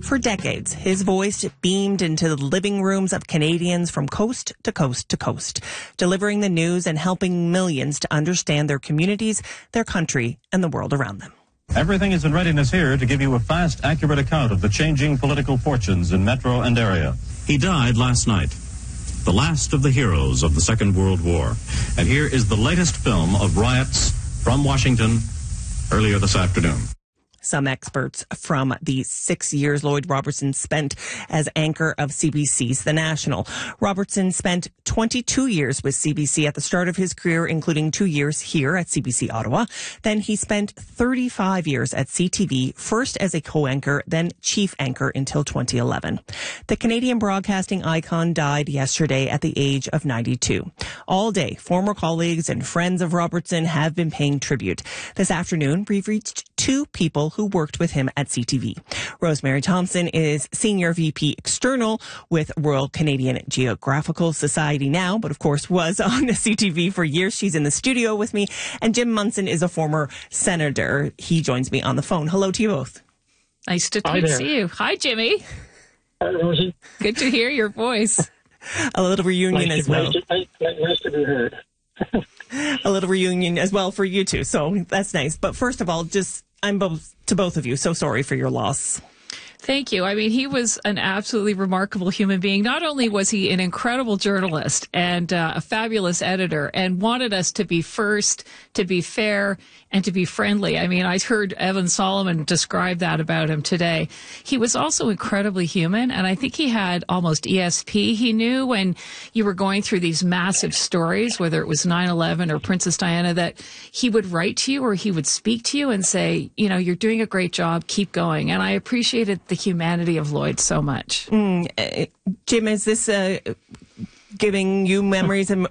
For decades, his voice beamed into the living rooms of Canadians from coast to coast to coast, delivering the news and helping millions to understand their communities, their country, and the world around them. Everything is in readiness here to give you a fast, accurate account of the changing political fortunes in Metro and area. He died last night, the last of the heroes of the Second World War. And here is the latest film of riots from Washington earlier this afternoon. Some experts from the 6 years Lloyd Robertson spent as anchor of CBC's The National. Robertson spent 22 years with CBC at the start of his career, including 2 years here at CBC Ottawa. Then he spent 35 years at CTV, first as a co-anchor, then chief anchor until 2011. The Canadian broadcasting icon died yesterday at the age of 92. All day, former colleagues and friends of Robertson have been paying tribute. This afternoon, we've reached two people who worked with him at CTV. Rosemary Thompson is Senior VP External with Royal Canadian Geographical Society now, but of course was on CTV for years. She's in the studio with me. And Jim Munson is a former senator. He joins me on the phone. Hello to you both. Nice to see you. Hi, Jimmy. Hi, Rosie. Good to hear your voice. A little reunion as well. Nice to be heard. A little reunion as well for you two. So that's nice. But first of all, to both of you, so sorry for your loss. Thank you. I mean, he was an absolutely remarkable human being. Not only was he an incredible journalist and a fabulous editor and wanted us to be first, to be fair, and to be friendly. I mean, I heard Evan Solomon describe that about him today. He was also incredibly human, and I think he had almost ESP. He knew when you were going through these massive stories, whether it was 9/11 or Princess Diana, that he would write to you or he would speak to you and say, you know, you're doing a great job, keep going. And I appreciated the humanity of Lloyd so much. Jim, is this giving you memories